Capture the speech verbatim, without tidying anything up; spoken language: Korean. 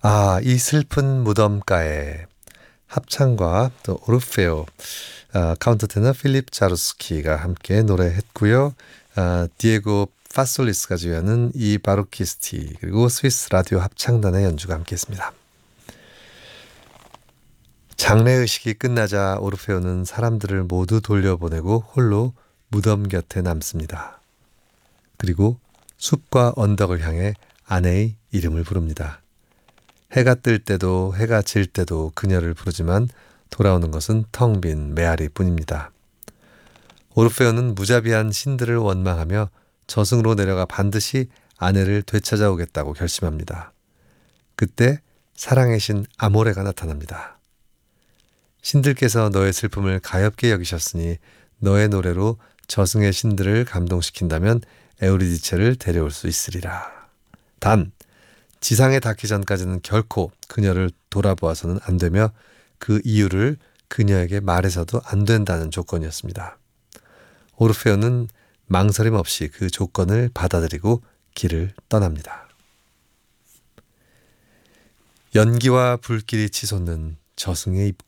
아, 이 슬픈 무덤가에 합창과 또 오르페오, 아, 카운터 테너 필립 자루스키가 함께 노래했고요. 아, 디에고 파솔리스가 주연은 이 바루키스티 그리고 스위스 라디오 합창단의 연주가 함께했습니다. 장례의식이 끝나자 오르페오는 사람들을 모두 돌려보내고 홀로 무덤 곁에 남습니다. 그리고 숲과 언덕을 향해 아내의 이름을 부릅니다. 해가 뜰 때도 해가 질 때도 그녀를 부르지만 돌아오는 것은 텅 빈 메아리뿐입니다. 오르페오는 무자비한 신들을 원망하며 저승으로 내려가 반드시 아내를 되찾아오겠다고 결심합니다. 그때 사랑의 신 아모레가 나타납니다. 신들께서 너의 슬픔을 가엾게 여기셨으니 너의 노래로 저승의 신들을 감동시킨다면 에우리디체를 데려올 수 있으리라. 단 지상에 닿기 전까지는 결코 그녀를 돌아보아서는 안 되며 그 이유를 그녀에게 말해서도 안 된다는 조건이었습니다. 오르페오는 망설임 없이 그 조건을 받아들이고 길을 떠납니다. 연기와 불길이 치솟는 저승의 입구.